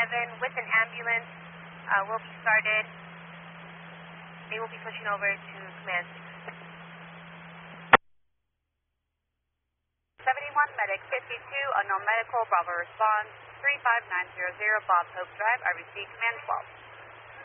with an ambulance will be started. They will be pushing over to Command 6. 71 Medic 52, unknown medical, Bravo response, 35900 Bob Hope Drive, RBC Command 12.